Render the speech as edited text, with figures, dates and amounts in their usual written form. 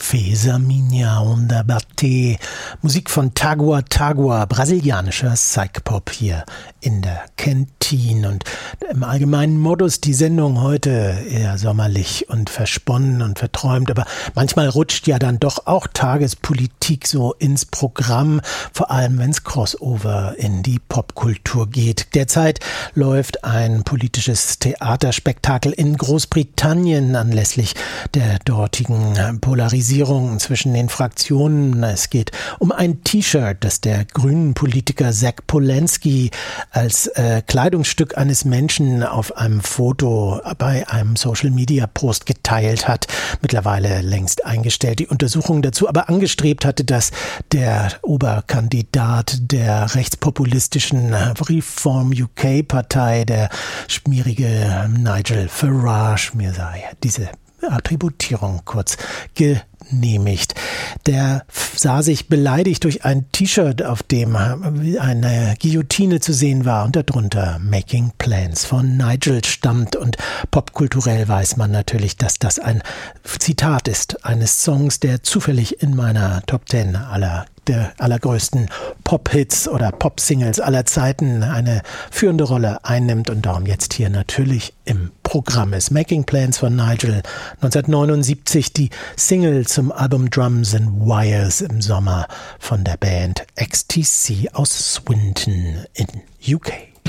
Fesa Minha Onda Bate. Musik von Tagua Tagua, brasilianischer Psych-Pop hier in der Kantine. Und im allgemeinen Modus die Sendung heute eher sommerlich und versponnen und verträumt. Aber manchmal rutscht ja dann doch auch Tagespolitik so ins Programm, vor allem wenn es Crossover in die Popkultur geht. Derzeit läuft ein politisches Theaterspektakel in Großbritannien anlässlich der dortigen Polarisierung zwischen den Fraktionen. Es geht um ein T-Shirt, das der grünen Politiker Zach Polanski als Kleidungsstück eines Menschen auf einem Foto bei einem Social-Media-Post geteilt hat. Mittlerweile längst eingestellt. Die Untersuchung dazu aber angestrebt hatte, dass der Oberkandidat der rechtspopulistischen Reform UK-Partei, der schmierige Nigel Farage, mir sei diese Attributierung kurz genehmigt. Der sah sich beleidigt durch ein T-Shirt, auf dem eine Guillotine zu sehen war und darunter Making Plans von Nigel stammt. Und popkulturell weiß man natürlich, dass das ein Zitat ist eines Songs, der zufällig in meiner Top 10 der allergrößten Pop-Hits oder Pop-Singles aller Zeiten eine führende Rolle einnimmt und darum jetzt hier natürlich im Programm ist. Making Plans von Nigel, 1979 die Single zum Album Drums and Wires im Sommer von der Band XTC aus Swinton in UK.